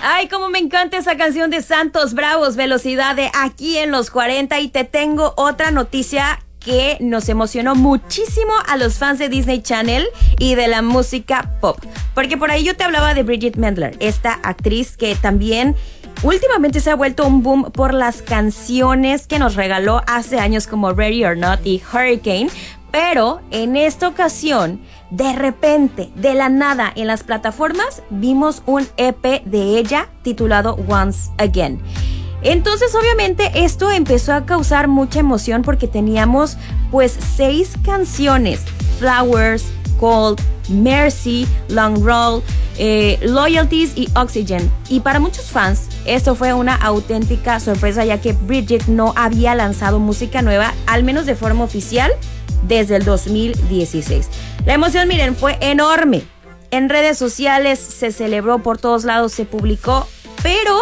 Ay, cómo me encanta esa canción de Santos Bravos, Velocidad de Aquí en los 40. Y te tengo otra noticia que nos emocionó muchísimo a los fans de Disney Channel y de la música pop. Porque por ahí yo te hablaba de Bridgit Mendler, esta actriz que también últimamente se ha vuelto un boom por las canciones que nos regaló hace años como Ready or Not y Hurricane. Pero en esta ocasión, de repente, de la nada, en las plataformas, vimos un EP de ella titulado Once Again. Entonces, obviamente, esto empezó a causar mucha emoción porque teníamos, pues, 6 canciones. Flowers, Cold, Mercy, Long Roll, Loyalties y Oxygen. Y para muchos fans, esto fue una auténtica sorpresa, ya que Bridgit no había lanzado música nueva, al menos de forma oficial, desde el 2016. La emoción, miren, fue enorme. En redes sociales se celebró, por todos lados se publicó, pero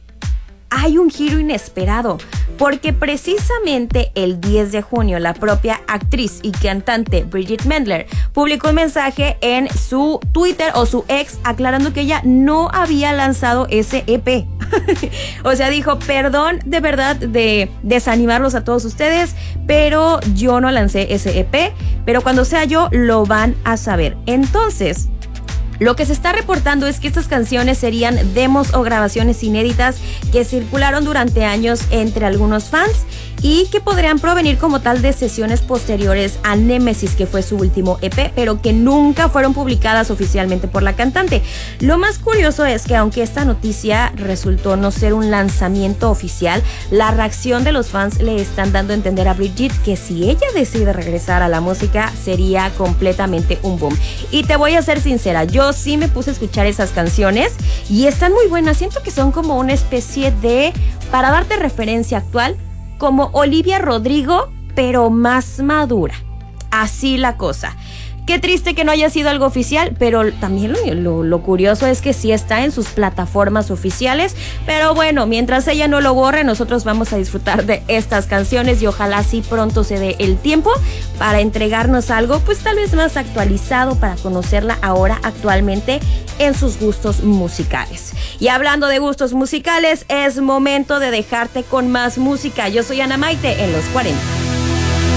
hay un giro inesperado, porque precisamente el 10 de junio la propia actriz y cantante Bridgit Mendler publicó un mensaje en su Twitter o su ex aclarando que ella no había lanzado ese EP. O sea, dijo, perdón de verdad de desanimarlos a todos ustedes, pero yo no lancé ese EP, pero cuando sea yo lo van a saber. Entonces, lo que se está reportando es que estas canciones serían demos o grabaciones inéditas que circularon durante años entre algunos fans y que podrían provenir como tal de sesiones posteriores a Nemesis, que fue su último EP, pero que nunca fueron publicadas oficialmente por la cantante. Lo más curioso es que aunque esta noticia resultó no ser un lanzamiento oficial, la reacción de los fans le están dando a entender a Bridgit que si ella decide regresar a la música sería completamente un boom. Y te voy a ser sincera, yo sí me puse a escuchar esas canciones y están muy buenas. Siento que son como una especie de, para darte referencia actual, como Olivia Rodrigo, pero más madura. Así la cosa. Qué triste que no haya sido algo oficial, pero también lo curioso es que sí está en sus plataformas oficiales. Pero bueno, mientras ella no lo borre, nosotros vamos a disfrutar de estas canciones y ojalá sí pronto se dé el tiempo para entregarnos algo, pues tal vez más actualizado para conocerla ahora actualmente en sus gustos musicales. Y hablando de gustos musicales, es momento de dejarte con más música. Yo soy Ana Maite en los 40.